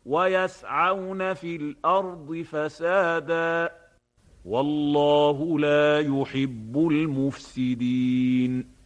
ويسعون في الأرض فسادا والله لا يحب المفسدين.